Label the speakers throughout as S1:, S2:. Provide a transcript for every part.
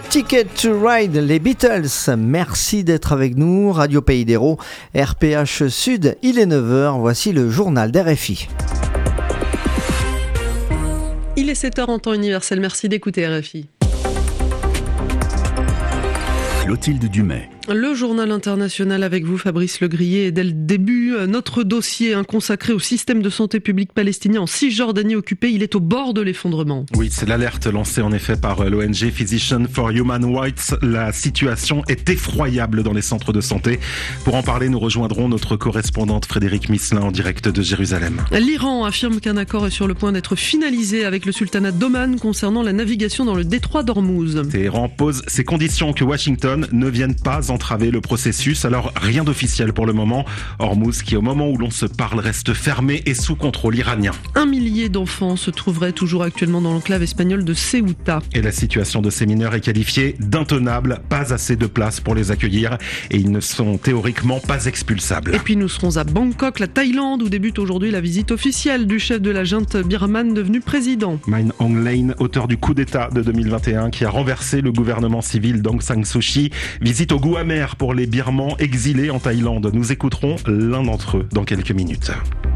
S1: Ticket to Ride, les Beatles. Merci d'être avec nous. Radio Pays d'Hérault, RPH Sud, il est 9h. Voici le journal d'RFI.
S2: Il est 7h en temps universel. Merci d'écouter RFI.
S3: Clotilde Dumais.
S2: Le journal international avec vous, Fabrice Legrier. Et dès le début, notre dossier consacré au système de santé publique palestinien en Cisjordanie occupée, il est au bord de l'effondrement.
S4: Oui, c'est l'alerte lancée en effet par l'ONG Physicians for Human Rights. La situation est effroyable dans les centres de santé. Pour en parler, nous rejoindrons notre correspondante Frédérique Misselin en direct de Jérusalem.
S2: L'Iran affirme qu'un accord est sur le point d'être finalisé avec le sultanat d'Oman concernant la navigation dans le détroit d'Ormuz.
S4: Téhéran pose ses conditions que Washington ne vienne pas entraver le processus. Alors rien d'officiel pour le moment. Ormuz qui au moment où l'on se parle reste fermé et sous contrôle iranien.
S2: 1 millier d'enfants se trouveraient toujours actuellement dans l'enclave espagnole de Ceuta.
S4: Et la situation de ces mineurs est qualifiée d'intenable. Pas assez de place pour les accueillir et ils ne sont théoriquement pas expulsables.
S2: Et puis nous serons à Bangkok, la Thaïlande, où débute aujourd'hui la visite officielle du chef de la junte birmane devenu président.
S4: Min Aung Hlaing, auteur du coup d'État de 2021 qui a renversé le gouvernement civil d'Aung San Suu Kyi, visite au goût amer pour les Birmans exilés en Thaïlande. Nous écouterons l'un d'entre eux dans quelques minutes.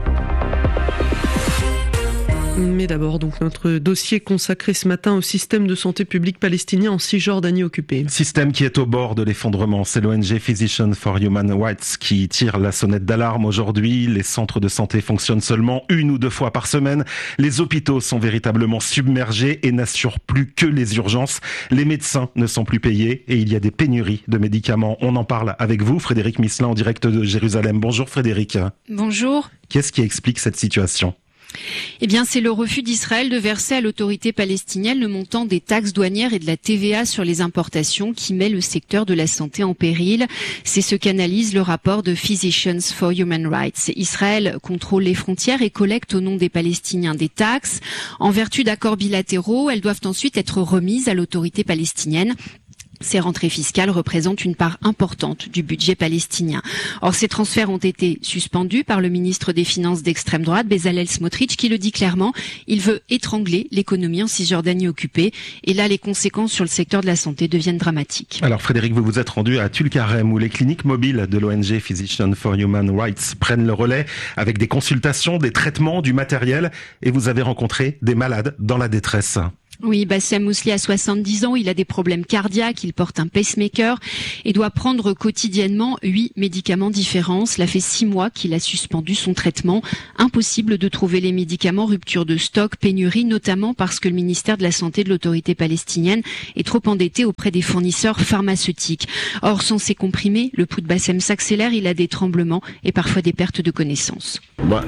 S2: Mais d'abord, donc, notre dossier consacré ce matin au système de santé publique palestinien en Cisjordanie occupée.
S4: Système qui est au bord de l'effondrement. C'est l'ONG Physicians for Human Rights qui tire la sonnette d'alarme aujourd'hui. Les centres de santé fonctionnent seulement 1 ou 2 fois par semaine. Les hôpitaux sont véritablement submergés et n'assurent plus que les urgences. Les médecins ne sont plus payés et il y a des pénuries de médicaments. On en parle avec vous, Frédérique Misselin, en direct de Jérusalem. Bonjour Frédérique.
S5: Bonjour.
S4: Qu'est-ce qui explique cette situation ?
S5: Eh bien, c'est le refus d'Israël de verser à l'autorité palestinienne le montant des taxes douanières et de la TVA sur les importations qui met le secteur de la santé en péril. C'est ce qu'analyse le rapport de Physicians for Human Rights. Israël contrôle les frontières et collecte au nom des Palestiniens des taxes. En vertu d'accords bilatéraux, elles doivent ensuite être remises à l'autorité palestinienne. Ces rentrées fiscales représentent une part importante du budget palestinien. Or, ces transferts ont été suspendus par le ministre des Finances d'extrême droite, Bezalel Smotrich, qui le dit clairement. Il veut étrangler l'économie en Cisjordanie occupée. Et là, les conséquences sur le secteur de la santé deviennent dramatiques.
S4: Alors, Frédéric, vous vous êtes rendu à Tulkarem, où les cliniques mobiles de l'ONG Physicians for Human Rights prennent le relais avec des consultations, des traitements, du matériel. Et vous avez rencontré des malades dans la détresse.
S5: Oui, Bassem Mousli a 70 ans, il a des problèmes cardiaques, il porte un pacemaker et doit prendre quotidiennement 8 médicaments différents. Cela fait 6 mois qu'il a suspendu son traitement. Impossible de trouver les médicaments, rupture de stock, pénurie, notamment parce que le ministère de la Santé de l'autorité palestinienne est trop endetté auprès des fournisseurs pharmaceutiques. Or, sans ces comprimés, le pouls de Bassem s'accélère, il a des tremblements et parfois des pertes de connaissance.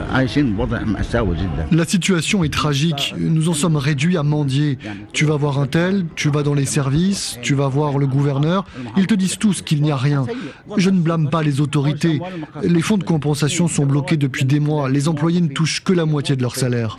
S6: La situation est tragique, nous en sommes réduits à mendier. Tu vas voir un tel, tu vas dans les services, tu vas voir le gouverneur, ils te disent tous qu'il n'y a rien. Je ne blâme pas les autorités. Les fonds de compensation sont bloqués depuis des mois, les employés ne touchent que la moitié de leur salaire.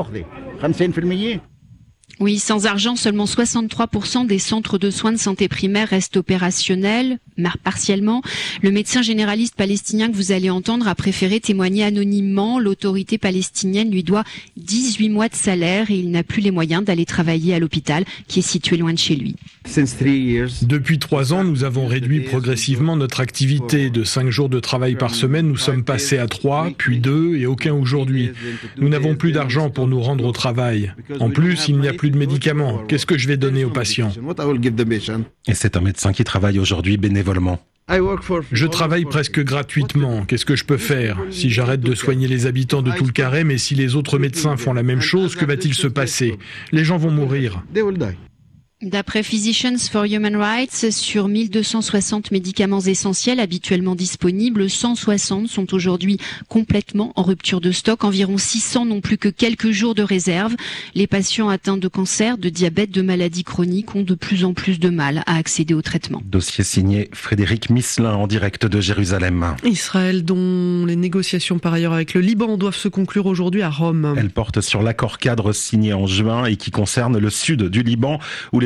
S5: Oui, sans argent, seulement 63% des centres de soins de santé primaire restent opérationnels, partiellement. Le médecin généraliste palestinien que vous allez entendre a préféré témoigner anonymement. L'autorité palestinienne lui doit 18 mois de salaire et il n'a plus les moyens d'aller travailler à l'hôpital qui est situé loin de chez lui.
S7: Depuis 3 ans, nous avons réduit progressivement notre activité. De 5 jours de travail par semaine, nous sommes passés à 3, puis 2 et aucun aujourd'hui. Nous n'avons plus d'argent pour nous rendre au travail. En plus, il n'y a plus de médicaments. Qu'est-ce que je vais donner aux patients ?
S4: Et c'est un médecin qui travaille aujourd'hui bénévolement.
S7: Je travaille presque gratuitement. Qu'est-ce que je peux faire ? Si j'arrête de soigner les habitants de Tulkarem et si les autres médecins font la même chose, que va-t-il se passer ? Les gens vont mourir.
S5: D'après Physicians for Human Rights, sur 1260 médicaments essentiels habituellement disponibles, 160 sont aujourd'hui complètement en rupture de stock. Environ 600 n'ont plus que quelques jours de réserve. Les patients atteints de cancer, de diabète, de maladies chroniques ont de plus en plus de mal à accéder au traitement.
S4: Dossier signé Frédérique Misselin en direct de Jérusalem.
S2: Israël, dont les négociations par ailleurs avec le Liban doivent se conclure aujourd'hui à Rome.
S4: Elle porte sur l'accord cadre signé en juin et qui concerne le sud du Liban, où les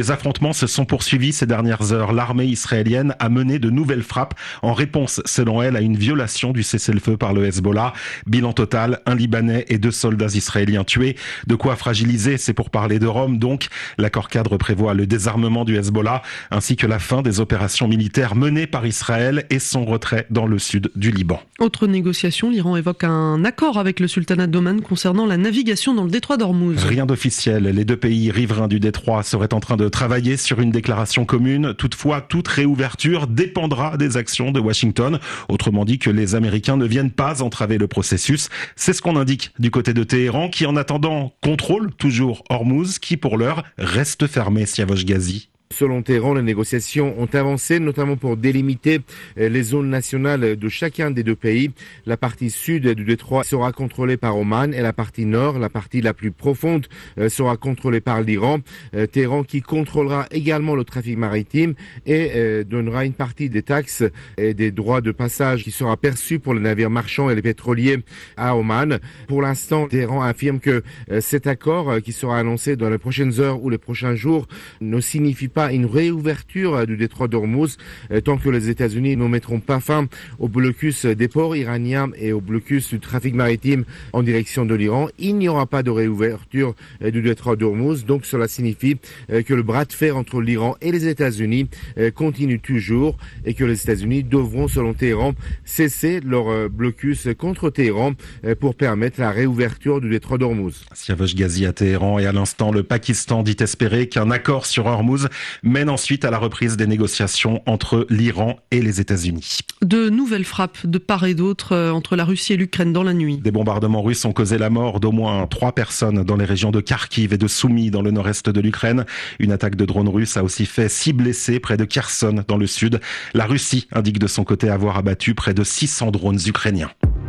S4: Les affrontements se sont poursuivis ces dernières heures. L'armée israélienne a mené de nouvelles frappes en réponse, selon elle, à une violation du cessez-le-feu par le Hezbollah. Bilan total, 1 Libanais et 2 soldats israéliens tués. De quoi fragiliser, c'est pour parler de Rome donc. L'accord cadre prévoit le désarmement du Hezbollah ainsi que la fin des opérations militaires menées par Israël et son retrait dans le sud du Liban.
S2: Autre négociation, l'Iran évoque un accord avec le sultanat d'Oman concernant la navigation dans le détroit d'Ormuz.
S4: Rien d'officiel. Les 2 pays riverains du détroit seraient en train de travailler sur une déclaration commune. Toutefois, toute réouverture dépendra des actions de Washington. Autrement dit que les Américains ne viennent pas entraver le processus. C'est ce qu'on indique du côté de Téhéran qui, en attendant, contrôle toujours Ormuz qui, pour l'heure, reste fermé. Siavash Ghazi.
S8: Selon Téhéran, les négociations ont avancé, notamment pour délimiter les zones nationales de chacun des 2 pays. La partie sud du détroit sera contrôlée par Oman et la partie nord, la partie la plus profonde, sera contrôlée par l'Iran. Téhéran qui contrôlera également le trafic maritime et donnera une partie des taxes et des droits de passage qui sera perçu pour les navires marchands et les pétroliers à Oman. Pour l'instant, Téhéran affirme que cet accord qui sera annoncé dans les prochaines heures ou les prochains jours ne signifie pas une réouverture du détroit d'Ormuz tant que les États-Unis ne mettront pas fin au blocus des ports iraniens et au blocus du trafic maritime en direction de l'Iran. Il n'y aura pas de réouverture du détroit d'Ormuz, donc cela signifie que le bras de fer entre l'Iran et les États-Unis continue toujours et que les États-Unis devront, selon Téhéran, cesser leur blocus contre Téhéran pour permettre la réouverture du détroit d'Ormuz.
S4: Siavash Ghazi à Téhéran et à l'instant, le Pakistan dit espérer qu'un accord sur Ormuz mène ensuite à la reprise des négociations entre l'Iran et les États-Unis.
S2: De nouvelles frappes de part et d'autre entre la Russie et l'Ukraine dans la nuit.
S4: Des bombardements russes ont causé la mort d'au moins 3 personnes dans les régions de Kharkiv et de Soumy dans le nord-est de l'Ukraine. Une attaque de drones russes a aussi fait 6 blessés près de Kherson dans le sud. La Russie indique de son côté avoir abattu près de 600 drones ukrainiens.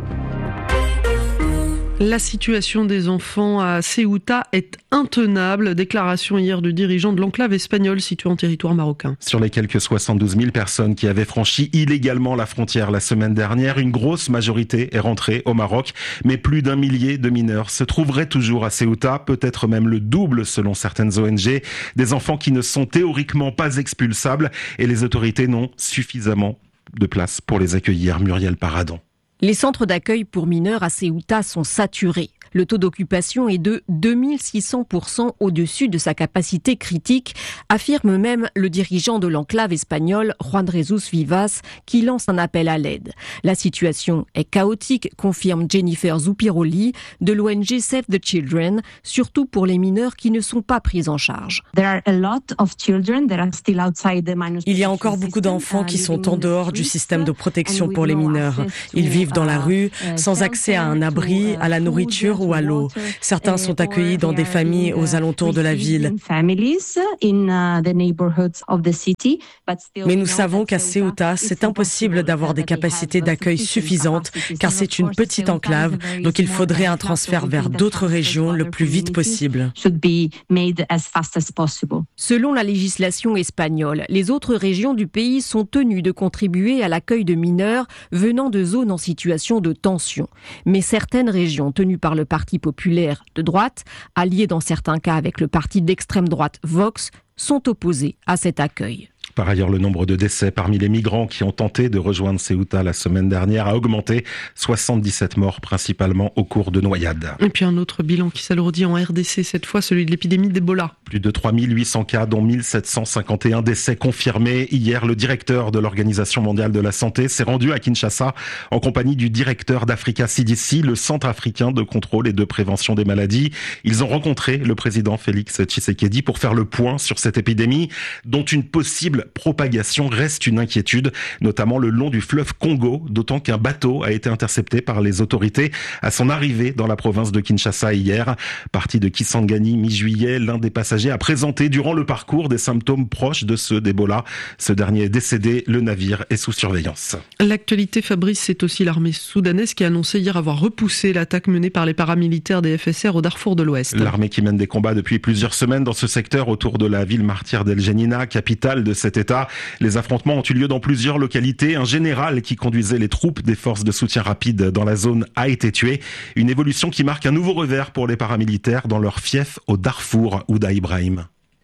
S2: La situation des enfants à Ceuta est intenable. Déclaration hier du dirigeant de l'enclave espagnole située en territoire marocain.
S4: Sur les quelques 72 000 personnes qui avaient franchi illégalement la frontière la semaine dernière, une grosse majorité est rentrée au Maroc. Mais plus d'1 millier de mineurs se trouveraient toujours à Ceuta, peut-être même le double selon certaines ONG. Des enfants qui ne sont théoriquement pas expulsables et les autorités n'ont suffisamment de place pour les accueillir. Muriel Paradon.
S9: Les centres d'accueil pour mineurs à Ceuta sont saturés. Le taux d'occupation est de 2600% au-dessus de sa capacité critique, affirme même le dirigeant de l'enclave espagnole, Juan Jesus Vivas, qui lance un appel à l'aide. La situation est chaotique, confirme Jennifer Zupiroli de l'ONG Save the Children, surtout pour les mineurs qui ne sont pas pris en charge.
S10: Il y a encore beaucoup d'enfants qui sont en dehors du système de protection pour les mineurs. Ils vivent dans la rue, sans accès à un abri, à la nourriture ou à l'eau. Certains sont accueillis dans des familles aux alentours de la ville. Mais nous savons qu'à Ceuta, c'est impossible d'avoir des capacités d'accueil suffisantes, car c'est une petite enclave, donc il faudrait un transfert vers d'autres régions le plus vite possible.
S9: Selon la législation espagnole, les autres régions du pays sont tenues de contribuer à l'accueil de mineurs venant de zones en situation de tension. Mais certaines régions tenues par le Parti populaire de droite, alliées dans certains cas avec le parti d'extrême droite Vox, sont opposées à cet accueil.
S4: Par ailleurs, le nombre de décès parmi les migrants qui ont tenté de rejoindre Ceuta la semaine dernière a augmenté. 77 morts principalement au cours de noyades.
S2: Et puis un autre bilan qui s'alourdit en RDC, cette fois celui de l'épidémie d'Ebola.
S4: Plus de 3800 cas, dont 1751 décès confirmés. Hier, le directeur de l'Organisation mondiale de la santé s'est rendu à Kinshasa en compagnie du directeur d'Africa CDC, le Centre africain de contrôle et de prévention des maladies. Ils ont rencontré le président Félix Tshisekedi pour faire le point sur cette épidémie, dont une possible propagation reste une inquiétude, notamment le long du fleuve Congo, d'autant qu'un bateau a été intercepté par les autorités à son arrivée dans la province de Kinshasa hier. Parti de Kisangani mi-juillet, l'un des passagers a présenté durant le parcours des symptômes proches de ceux d'Ebola. Ce dernier est décédé, le navire est sous surveillance.
S2: L'actualité, Fabrice, c'est aussi l'armée soudanaise qui a annoncé hier avoir repoussé l'attaque menée par les paramilitaires des FSR au Darfour de l'Ouest.
S4: L'armée qui mène des combats depuis plusieurs semaines dans ce secteur autour de la ville martyre d'El Geneina, capitale de cet État. Les affrontements ont eu lieu dans plusieurs localités. Un général qui conduisait les troupes des forces de soutien rapide dans la zone a été tué. Une évolution qui marque un nouveau revers pour les paramilitaires dans leur fief au Darfour. Ouda Ibrahim.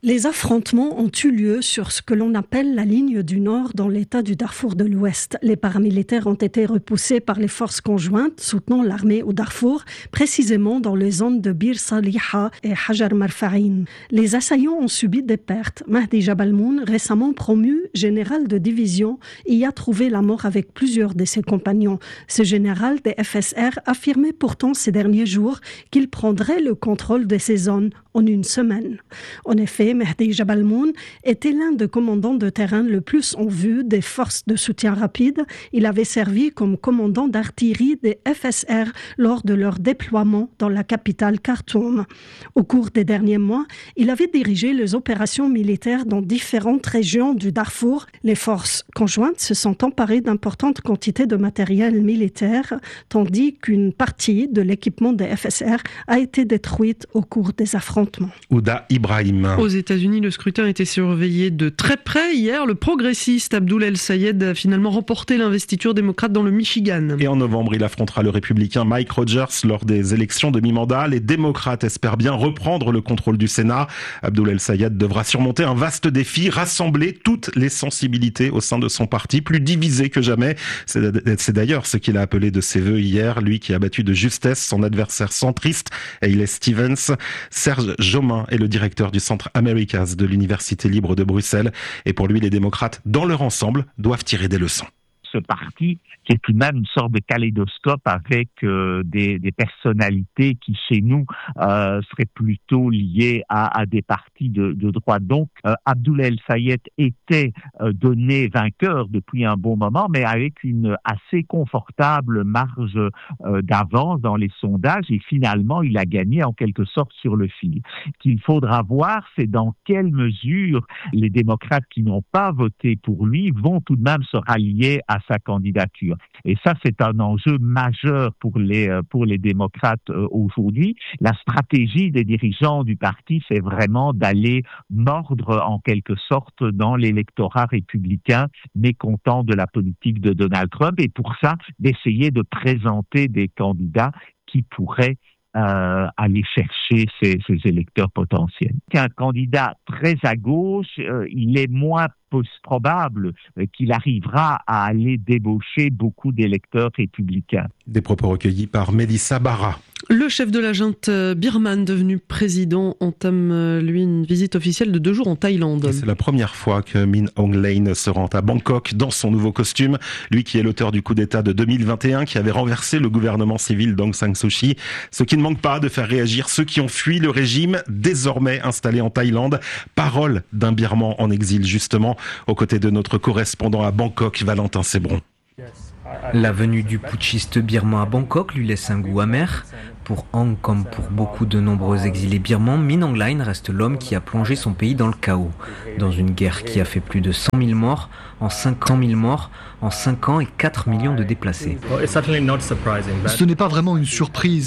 S11: Les affrontements ont eu lieu sur ce que l'on appelle la ligne du Nord dans l'état du Darfour de l'Ouest. Les paramilitaires ont été repoussés par les forces conjointes soutenant l'armée au Darfour, précisément dans les zones de Bir Saliha et Hajar Marfa'in. Les assaillants ont subi des pertes. Mahdi Jabalmoun, récemment promu général de division, y a trouvé la mort avec plusieurs de ses compagnons. Ce général des FSR affirmait pourtant ces derniers jours qu'il prendrait le contrôle de ces zones en une semaine. En effet, Mahdi Jabalmoun était l'un des commandants de terrain le plus en vue des forces de soutien rapide. Il avait servi comme commandant d'artillerie des FSR lors de leur déploiement dans la capitale Khartoum. Au cours des derniers mois, il avait dirigé les opérations militaires dans différentes régions du Darfour. Les forces conjointes se sont emparées d'importantes quantités de matériel militaire, tandis qu'une partie de l'équipement des FSR a été détruite au cours des affrontements.
S4: Ouda Ibrahim.
S2: Aux États-Unis, le scrutin a été surveillé de très près. Hier, le progressiste Abdoul El-Sayed a finalement remporté l'investiture démocrate dans le Michigan.
S4: Et en novembre, il affrontera le républicain Mike Rogers lors des élections de mi-mandat. Les démocrates espèrent bien reprendre le contrôle du Sénat. Abdoul El-Sayed devra surmonter un vaste défi, rassembler toutes les sensibilités au sein de son parti, plus divisé que jamais. C'est d'ailleurs ce qu'il a appelé de ses vœux hier, lui qui a battu de justesse son adversaire centriste, Hayley Stevens. Serge Jomain est le directeur du Centre Americas de l'Université libre de Bruxelles. Et pour lui, les démocrates, dans leur ensemble, doivent tirer des leçons.
S12: Ce parti, qui est tout de même une sorte de kaléidoscope avec des personnalités qui, chez nous, seraient plutôt liées à des partis de droite. Donc, Abdoul El-Sayed était donné vainqueur depuis un bon moment, mais avec une assez confortable marge d'avance dans les sondages. Et finalement, il a gagné en quelque sorte sur le fil. Ce qu'il faudra voir, c'est dans quelle mesure les démocrates qui n'ont pas voté pour lui vont tout de même se rallier à sa candidature. Et ça, c'est un enjeu majeur pour les démocrates aujourd'hui. La stratégie des dirigeants du parti, c'est vraiment d'aller mordre en quelque sorte dans l'électorat républicain mécontent de la politique de Donald Trump, et pour ça, d'essayer de présenter des candidats qui pourraient aller chercher ces électeurs potentiels. Un candidat très à gauche, il est moins probable qu'il arrivera à aller débaucher beaucoup d'électeurs républicains.
S4: Des propos recueillis par Mélissa Barra.
S2: Le chef de la junte birmane, devenu président, entame, lui, une visite officielle de 2 jours en Thaïlande.
S4: Et c'est la première fois que Min Aung Hlaing se rend à Bangkok dans son nouveau costume. Lui qui est l'auteur du coup d'État de 2021, qui avait renversé le gouvernement civil d'Aung San Suu Kyi. Ce qui ne manque pas de faire réagir ceux qui ont fui le régime, désormais installé en Thaïlande. Parole d'un Birman en exil, justement, aux côtés de notre correspondant à Bangkok, Valentin Sébron.
S13: La venue du putschiste birman à Bangkok lui laisse un goût amer. Pour Aung comme pour beaucoup de nombreux exilés birmans, Min Aung Hlaing reste l'homme qui a plongé son pays dans le chaos. Dans une guerre qui a fait plus de 100 000 morts, en 5 ans et 4 millions de déplacés.
S6: Ce n'est pas vraiment une surprise.